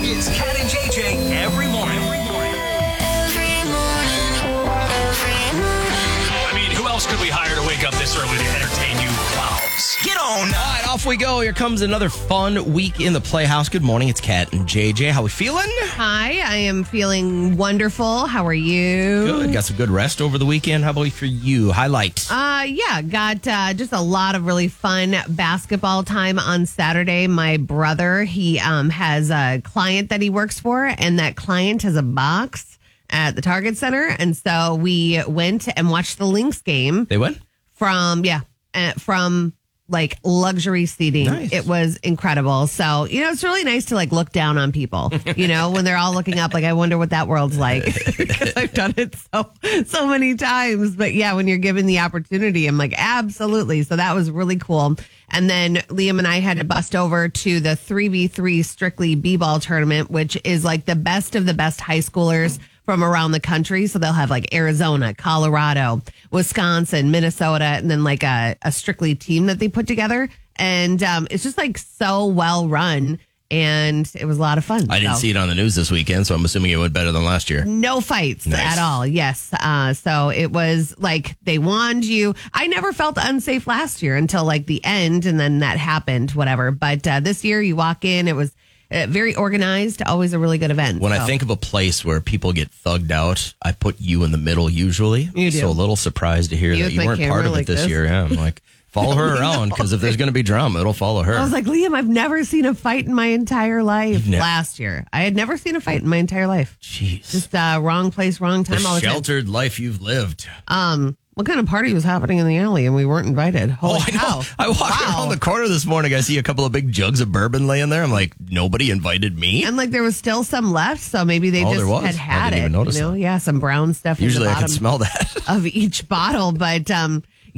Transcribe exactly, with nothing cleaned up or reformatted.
It's Cat and J J every morning. Every morning. Every morning. Every morning. I mean, who else could we hire to wake up this early to entertain you clowns? Get on. All right, off we go. Here comes another fun week in the Playhouse. Good morning. It's Cat and J J. How we feeling? Hi, I am feeling wonderful. How are you? Good. Got some good rest over the weekend. How about for you? Highlight. Uh, yeah, got uh, just a lot of really fun basketball time on Saturday. My brother, he um, has a client that he works for, and that client has a box at the Target Center. And so we went and watched the Lynx game They win? from, yeah, uh, from like luxury seating. Nice. It was incredible. So, you know, it's really nice to like look down on people, you know, when they're all looking up, like, I wonder what that world's like. Because I've done it so, so many times. But yeah, when you're given the opportunity, I'm like, absolutely. So that was really cool. And then Liam and I had to bust over to the three v three Strictly B-Ball tournament, which is like the best of the best high schoolers from around the country. So they'll have like Arizona, Colorado, Wisconsin, Minnesota, and then like a, a Strictly team that they put together. And um, it's just like so well run. And it was a lot of fun. I didn't So, see it on the news this weekend, so I'm assuming it went better than last year. no fights Nice. at all. Yes. Uh, so it was like they wand you. I never felt unsafe last year until like the end. And then that happened, whatever. But uh, this year you walk in, it was uh, very organized. Always a really good event. When So. I think of a place where people get thugged out, I put you in the middle usually. You do. So a little surprised to hear You that with you my weren't part camera of it like this this? year. Yeah, I'm like, follow her around because if there's going to be drama, it'll follow her. I was like, Liam, I've never seen a fight in my entire life. You've ne- Last year, I had never seen a fight in my entire life. Jeez. Just uh, wrong place, wrong The time. All the time. sheltered life you've lived. Um, what kind of party was happening in the alley and we weren't invited? Holy Oh, I know. cow! I walked Wow. around the corner this morning. I see a couple of big jugs of bourbon laying there. I'm like, nobody invited me. And like there was still some left, so maybe they Oh, just there was? had I had didn't it. even notice you know? that. Yeah, some brown stuff. Usually in I the can bottom smell that. of each bottle, but um,